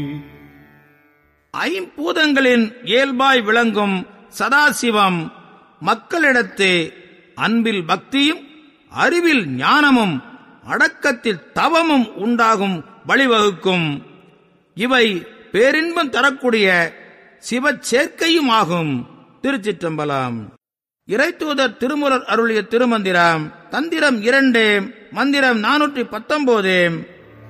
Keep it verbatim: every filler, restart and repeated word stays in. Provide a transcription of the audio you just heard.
ஐம்பூதங்களின் இயல்பாய் விளங்கும் சதாசிவம் மக்களிடத்து அன்பில் பக்தியும் அறிவில் ஞானமும் அடக்கத்தில் தவமும் உண்டாகும் வழிவகுக்கும். இவை பேரின்பம் தரக்கூடிய சிவச் சேர்க்கையுமாகும். திருச்சிற்றம்பலம். இறைத்தூதர் திருமுறர் அருளிய திருமந்திரம். தந்திரம் இரண்டு, மந்திரம் நானூற்றி பத்தொன்பது.